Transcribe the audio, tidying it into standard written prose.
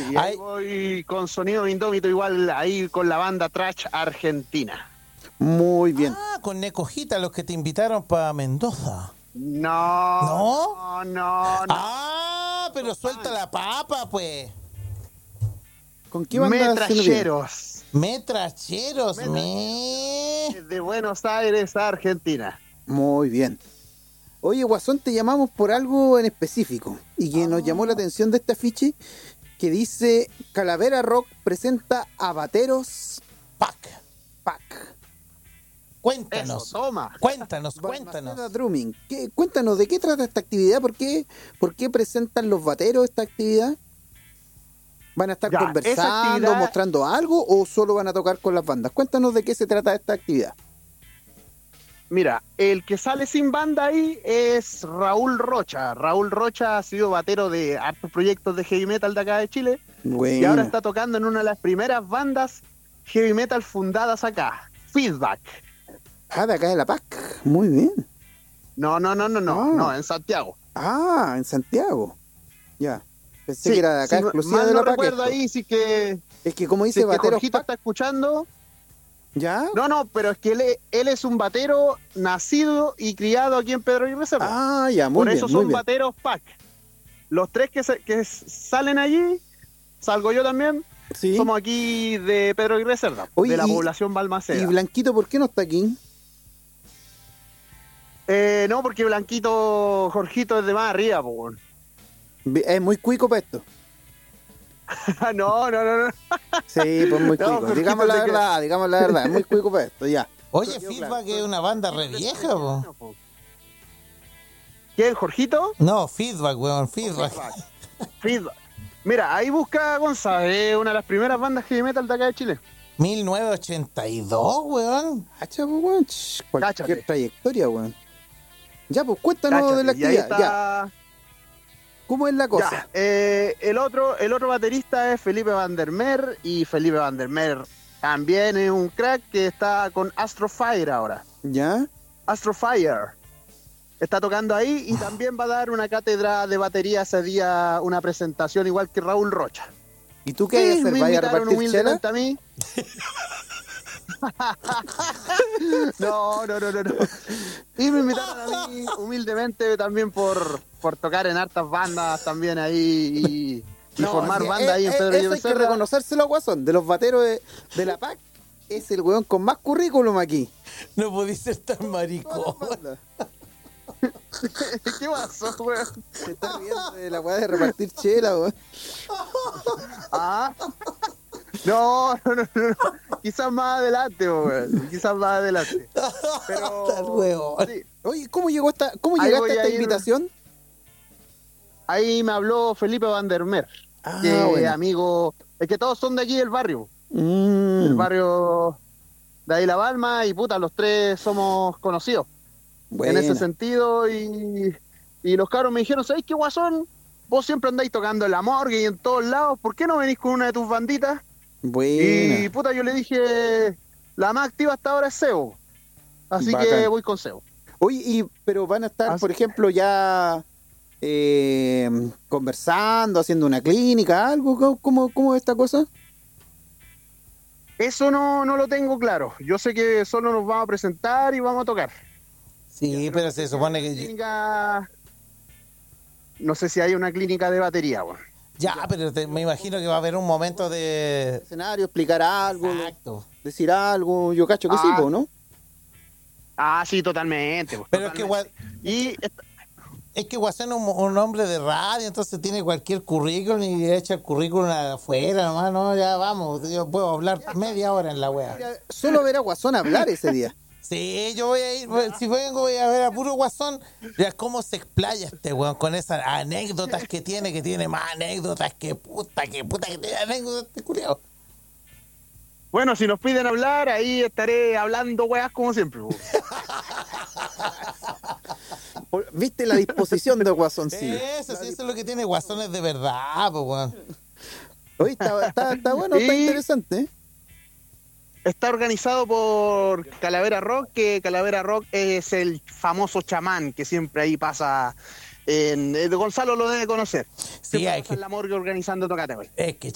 y ahí voy con Sonido Indómito igual ahí con la banda Trash Argentina. Muy bien. Ah, con Necojita, los que te invitaron para Mendoza. No. Ah, pero suelta la papa, pues. ¿Con qué banda? Metracheros. Metracheros, De Buenos Aires a Argentina. Muy bien. Oye, Guasón, te llamamos por algo en específico y que nos llamó la atención de este afiche que dice Calavera Rock presenta a Bateros Pack. Eso, toma. Cuéntanos. Drumming. Cuéntanos, ¿de qué trata esta actividad? ¿Por qué presentan los bateros esta actividad? ¿Van a estar conversando, mostrando algo o solo van a tocar con las bandas? Cuéntanos de qué se trata esta actividad. Mira, el que sale sin banda ahí es Raúl Rocha. Raúl Rocha ha sido batero de hartos proyectos de heavy metal de acá de Chile. Bueno. Y ahora está tocando en una de las primeras bandas heavy metal fundadas acá, Feedback. Ah, de acá de La Paz. Muy bien. No, en Santiago. Ah, en Santiago. Ya. Pensé que era de acá, exclusiva de La Paz. No recuerdo ahí, sí que... Es que como dice si Bateros Jorgito está escuchando... ¿Ya? No, pero es que él es un batero nacido y criado aquí en Pedro Aguirre Cerda. Ah, ya, muy bien. Por eso son bateros pack. Los tres que salen allí, salgo yo también, ¿sí? Somos aquí de Pedro Aguirre Cerda, de la población Balmaceda. ¿Y Blanquito por qué no está aquí? No, porque Blanquito, Jorgito es de más arriba, po. Es muy cuico para esto. No. Sí, pues muy cuico. Digamos la verdad, es muy cuico para esto, ya. Oye, Feedback es una banda re vieja, po. ¿Quién, Jorgito? No, Feedback, weón, Feedback. Mira, ahí busca Gonza, es una de las primeras bandas heavy metal de acá de Chile. 1982, weón. Cacha, pues, weón. Cualquier trayectoria, weón. Ya, pues, cuéntanos de la actividad. Ya. ¿Cómo es la cosa? El otro baterista es Felipe Van der Meer, y Felipe Van der Meer también es un crack que está con Astrofire ahora. ¿Ya? Astrofire. Está tocando ahí y también va a dar una cátedra de batería ese día, una presentación igual que Raúl Rocha. ¿Y tú qué vas a hacer? ¿Vaya a repartir chela? A mí. No. Y me invitaron a mí humildemente también por tocar en hartas bandas también ahí y formar banda ahí en Pedro Aguirre Cerda. Eso hay que reconocérselo a Guasón, de los bateros de la PAC, es el weón con más currículum aquí. No podís ser tan maricón. ¿Qué pasó, weón? Se está riendo de la weá de repartir chela, weón. No. Quizás más adelante, weón. Pero... Sí. Oye, ¿cómo llegaste a esta invitación? Ahí me habló Felipe Van der Meer, bueno. amigo... Es que todos son de aquí del barrio. El barrio de ahí La Balma, y puta, los tres somos conocidos. Buena. En ese sentido, y los cabros me dijeron, ¿sabéis qué, Guasón? Vos siempre andáis tocando en la morgue y en todos lados, ¿por qué no venís con una de tus banditas? Buena. Y puta, yo le dije, la más activa hasta ahora es Sebo, así bacán. Que voy con Sebo. Oye, pero van a estar, por ejemplo, ya conversando, haciendo una clínica, algo, ¿cómo es esta cosa? Eso no lo tengo claro, yo sé que solo nos vamos a presentar y vamos a tocar. Sí, pero se supone que... Clínica... No sé si hay una clínica de batería, bueno. Ya, pero me imagino que va a haber un momento de... escenario, explicar algo. Exacto. Decir algo, yo cacho que sí, ¿no? Sí, totalmente. Pero totalmente. Es que Guasón es un hombre de radio, entonces tiene cualquier currículum y echa el currículum afuera, nomás, no, ya vamos, yo puedo hablar media hora en la wea. Solo ver a Guasón hablar ese día. Sí, yo voy a ir, si vengo voy a ver a puro Guasón, ya cómo se explaya este weón, con esas anécdotas que tiene más anécdotas que puta que tiene anécdotas este culiao. Bueno, si nos piden hablar, ahí estaré hablando weas como siempre. ¿Viste la disposición de Guasón? Sí. Eso es lo que tiene Guasones de verdad, pues weón. Oye, está bueno, está interesante, Está organizado por Calavera Rock, que Calavera Rock es el famoso chamán que siempre ahí pasa. Gonzalo lo debe conocer. Sí, en la morgue organizando tocate, güey. Es que